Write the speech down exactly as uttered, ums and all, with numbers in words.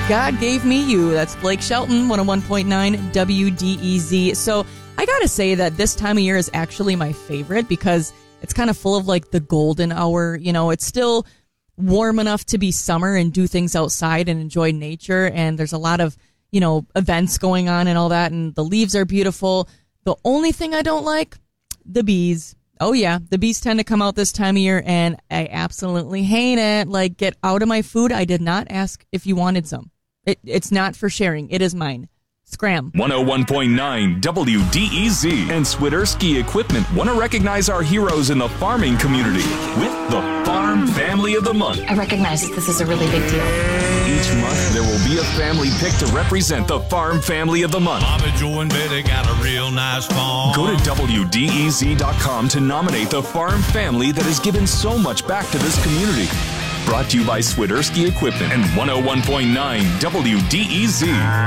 God Gave Me You. That's Blake Shelton, one oh one point nine W D E Z. So I gotta say that this time of year is actually my favorite because it's kind of full of like the golden hour. You know, it's still warm enough to be summer and do things outside and enjoy nature. And there's a lot of, you know, events going on and all that. And the leaves are beautiful. The only thing I don't like, the bees. Oh, yeah. The bees tend to come out this time of year, and I absolutely hate it. Like, get out of my food. I did not ask if you wanted some. It, it's not for sharing. It is mine. Scram. one oh one point nine W D E Z and Swiderski Equipment want to recognize our heroes in the farming community with the Farm Family of the Month. I recognize that this is a really big deal. Each month, there will be a family pick to represent the Farm Family of the Month. Bobby, Joe, and Betty got a real nice farm. Go to W D E Z dot com to nominate the farm family that has given so much back to this community. Brought to you by Swiderski Equipment and one oh one point nine W D E Z.